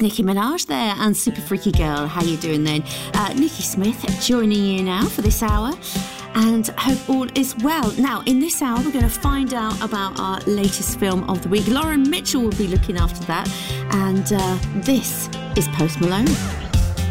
Nicki Minaj there and Super Freaky Girl. How you doing then? Nikki Smith joining you now for this hour, and hope all is well. Now, in this hour, we're going to find out about our latest film of the week. Lauren Mitchell will be looking after that, and this is Post Malone.